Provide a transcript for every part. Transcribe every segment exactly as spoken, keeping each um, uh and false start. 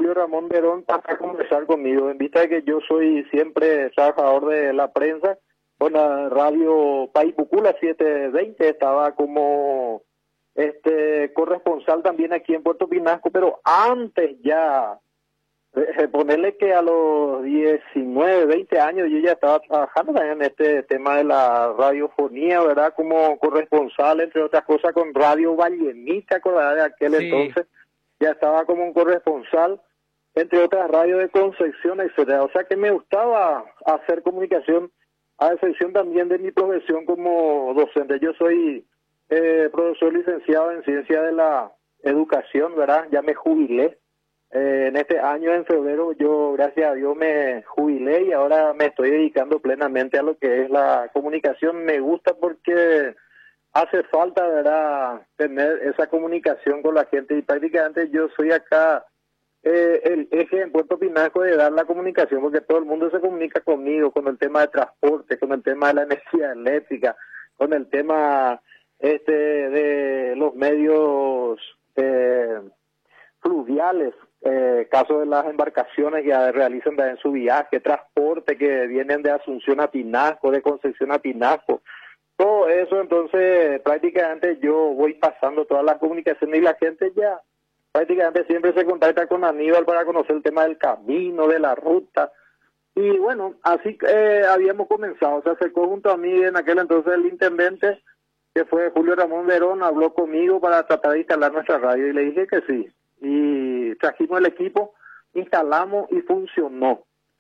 Julio Ramón Verón para conversar conmigo, en vista de que yo soy siempre trabajador de la prensa, con la radio Paipucula setecientos veinte, estaba como este corresponsal también aquí en Puerto Pinasco, pero antes ya, eh, ponerle que a los diecinueve, veinte años yo ya estaba trabajando también en este tema de la radiofonía, ¿verdad? Como corresponsal, entre otras cosas, con Radio Vallenita, ¿acordás? De aquel Sí. entonces, ya estaba como un corresponsal, entre otras radios de Concepción, etcétera. O sea que me gustaba hacer comunicación, a excepción también de mi profesión como docente. Yo soy eh, profesor licenciado en Ciencia de la Educación, ¿verdad? Ya me jubilé. Eh, en este año, en febrero, yo, gracias a Dios, me jubilé y ahora me estoy dedicando plenamente a lo que es la comunicación. Me gusta porque hace falta, ¿verdad?, tener esa comunicación con la gente, y prácticamente yo soy acá eh, el eje en Puerto Pinasco de dar la comunicación, porque todo el mundo se comunica conmigo con el tema de transporte, con el tema de la energía eléctrica, con el tema este de los medios eh, fluviales, eh, caso de las embarcaciones que realizan en su viaje, transporte que vienen de Asunción a Pinasco, de Concepción a Pinasco. Todo eso, entonces, prácticamente yo voy pasando todas las comunicaciones y la gente ya prácticamente siempre se contacta con Aníbal para conocer el tema del camino, de la ruta. Y bueno, así eh, habíamos comenzado. Se acercó junto a mí en aquel entonces el intendente, que fue Julio Ramón Verón, habló conmigo para tratar de instalar nuestra radio y le dije que sí. Y trajimos el equipo, instalamos y funcionó.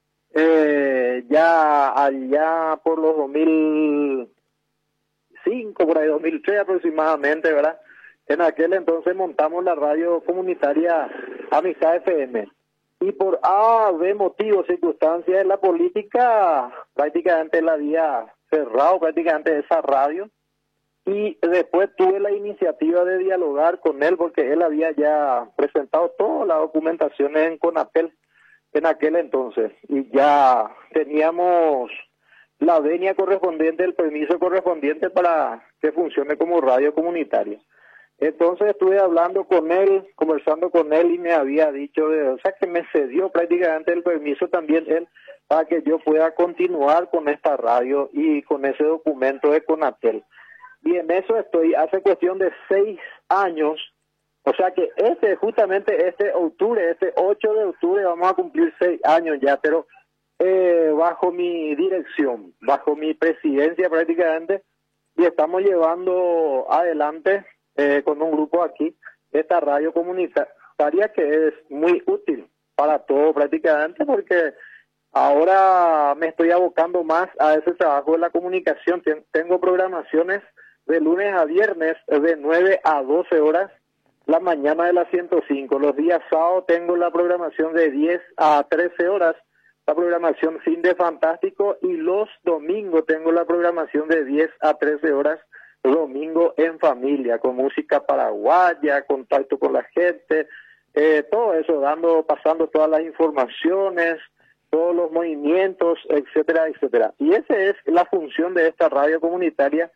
Eh, ya allá por los dos mil cinco, por ahí dos mil tres aproximadamente, ¿verdad? En aquel entonces montamos la radio comunitaria Amistad F M. Y por A, B motivos, circunstancias de la política, prácticamente la había cerrado prácticamente esa radio. Y después tuve la iniciativa de dialogar con él porque él había ya presentado toda la documentación en CONATEL en aquel entonces. Y ya teníamos la venia correspondiente, el permiso correspondiente para que funcione como radio comunitaria. Entonces estuve hablando con él, conversando con él y me había dicho, de, o sea que me cedió prácticamente el permiso también él para que yo pueda continuar con esta radio y con ese documento de CONATEL. Y en eso estoy hace cuestión de seis años, o sea que este, justamente este octubre, este ocho de octubre vamos a cumplir seis años ya, pero eh, bajo mi dirección, bajo mi presidencia prácticamente, y estamos llevando adelante eh, con un grupo aquí esta radio comunitaria que es muy útil para todo prácticamente, porque ahora me estoy abocando más a ese trabajo de la comunicación. Tengo programaciones de lunes a viernes de nueve a doce horas, la mañana de las ciento cinco. Los días sábados tengo la programación de diez a trece horas, la programación Fin de Fantástico, y los domingos tengo la programación de diez a trece horas, domingo en familia, con música paraguaya, contacto con la gente, eh, todo eso, dando, pasando todas las informaciones, todos los movimientos, etcétera, etcétera. Y esa es la función de esta radio comunitaria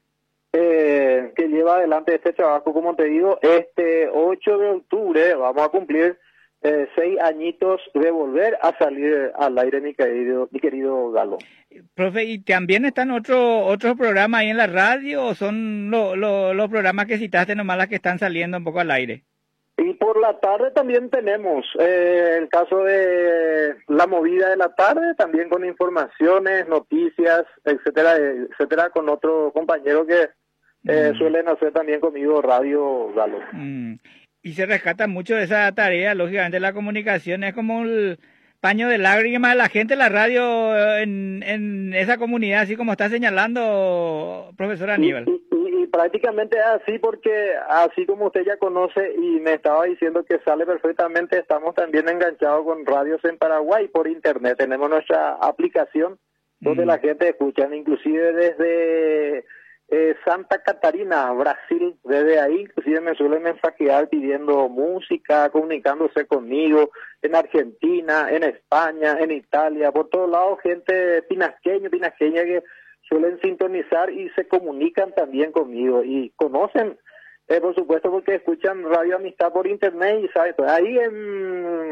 eh, que lleva adelante este trabajo. Como te digo, este ocho de octubre vamos a cumplir eh, seis añitos de volver a salir al aire, mi querido, mi querido Galo. Profe, ¿y también están otro, otros programas ahí en la radio o son lo, lo, los programas que citaste nomás las que están saliendo un poco al aire? Y por la tarde también tenemos eh, el caso de la movida de la tarde, también con informaciones, noticias, etcétera, etcétera, con otro compañero que eh, mm. suelen hacer también conmigo Radio Galo. Mm. Y se rescata mucho de esa tarea, lógicamente la comunicación es como el paño de lágrimas de la gente, la radio en, en esa comunidad, así como está señalando profesor Aníbal. Y, y, y prácticamente es así porque, así como usted ya conoce y me estaba diciendo que sale perfectamente, estamos también enganchados con radios en Paraguay por internet. Tenemos nuestra aplicación donde mm. la gente escucha, inclusive desde eh, Santa Catarina, Brasil, desde ahí inclusive me suelen mensajear pidiendo música, comunicándose conmigo, en Argentina, en España, en Italia, por todos lados, gente pinasqueña, pinasqueña que suelen sintonizar y se comunican también conmigo y conocen, eh, por supuesto, porque escuchan Radio Amistad por internet y, ¿sabes? Pues ahí en